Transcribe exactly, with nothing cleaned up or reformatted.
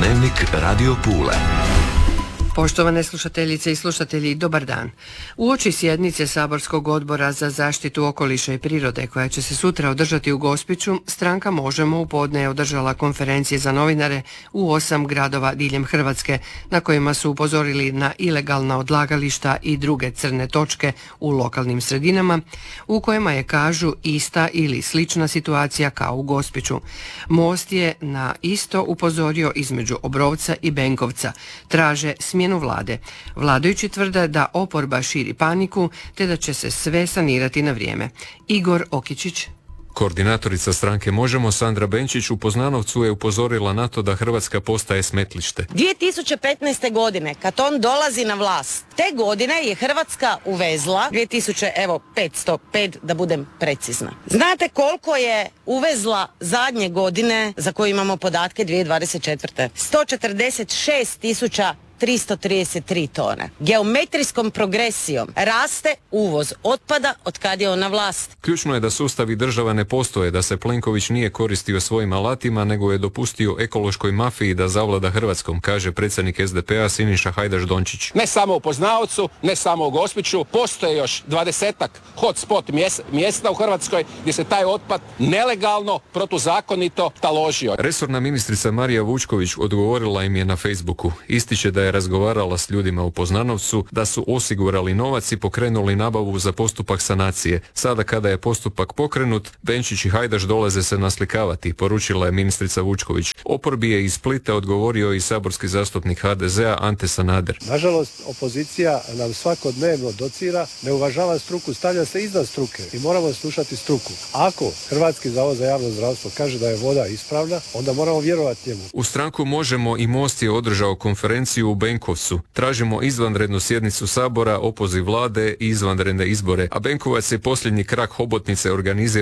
Dnevnik Radio Pule. Poštovane slušateljice i slušatelji, dobar dan. Uoči sjednice Saborskog odbora za zaštitu okoliša i prirode, koja će se sutra održati u Gospiću, stranka Možemo u podne je održala konferencije za novinare u osam gradova diljem Hrvatske, na kojima su upozorili na ilegalna odlagališta i druge crne točke u lokalnim sredinama, u kojima je, kažu, ista ili slična situacija kao u Gospiću. Most je na isto upozorio između Obrovca i Benkovca. Traže smjenu vlade. Vladajući tvrde da oporba širi paniku te da će se sve sanirati na vrijeme. Igor Okičić. Koordinatorica stranke Možemo Sandra Benčić u Poznanovcu je upozorila na to da Hrvatska postaje smetlište. dvije tisuće petnaeste. godine, kad on dolazi na vlast, te godine je Hrvatska uvezla dvije tisuće petsto pet, da budem precizna. Znate koliko je uvezla zadnje godine, za koje imamo podatke, dvije tisuće dvadeset četvrte. sto četrdeset šest tisuća tristo trideset tri tone. Geometrijskom progresijom raste uvoz otpada od kad je on na vlast. Ključno je da sustavi država ne postoje, da se Plenković nije koristio svojim alatima, nego je dopustio ekološkoj mafiji da zavlada Hrvatskom, kaže predsjednik es de pe a Siniša Hajdaš Dončić. Ne samo u Poznanovcu, ne samo u Gospiću, postoje još dvadesetak hotspot mjesta u Hrvatskoj gdje se taj otpad nelegalno, protuzakonito taložio. Resorna ministrica Marija Vučković odgovorila im je na Facebooku. Ističe da je razgovarala s ljudima u Poznanovcu, da su osigurali novac i pokrenuli nabavu za postupak sanacije. Sada kada je postupak pokrenut, Benčić i Hajdaš dolaze se naslikavati, poručila je ministrica Vučković. Oporbi je iz Splita odgovorio i saborski zastupnik ha de zea Ante Sanader. Nažalost, opozicija nam svakodnevno docira, ne uvažava struku, stavlja se iznad struke i moramo slušati struku. Ako Hrvatski zavod za javno zdravstvo kaže da je voda ispravna, onda moramo vjerovati njemu. U stranku Možemo i Most je održao konferenciju u Benkovcu. Tražimo izvanrednu sjednicu Sabora, opoziv vlade i izvanredne izbore, a Benkovac je posljednji krak hobotnice organizira